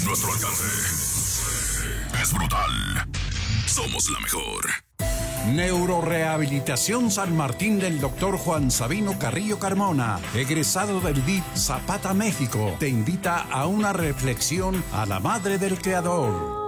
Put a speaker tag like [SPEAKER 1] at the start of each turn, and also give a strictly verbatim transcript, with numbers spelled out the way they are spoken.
[SPEAKER 1] Nuestro alcance es brutal. Somos la mejor.
[SPEAKER 2] Neurorehabilitación San Martín del doctor Juan Sabino Carrillo Carmona, egresado del D I P Zapata, México, te invita a una reflexión a la madre del creador.